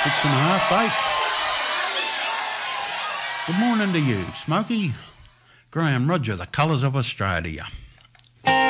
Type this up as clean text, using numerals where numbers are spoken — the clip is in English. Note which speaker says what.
Speaker 1: 6.5, 8. Good morning to you, Smokey, Graham, Roger, the colours of Australia.